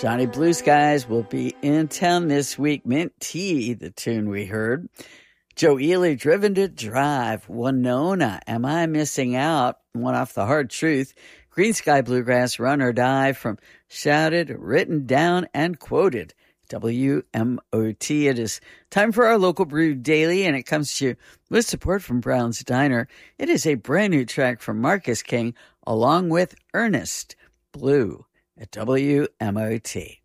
Johnny Blue Skies will be in town this week. Mint Tea, the tune we heard. Joe Ely, Driven to Drive. Winona, Am I Missing Out? One Off the Hard Truth. Green Sky Bluegrass, Run or Die from Shouted, Written Down, and Quoted. WMOT. It is time for our local brew daily, and it comes to you with support from Brown's Diner. It is a brand new track from Marcus King, along with Ernest Blue at WMOT.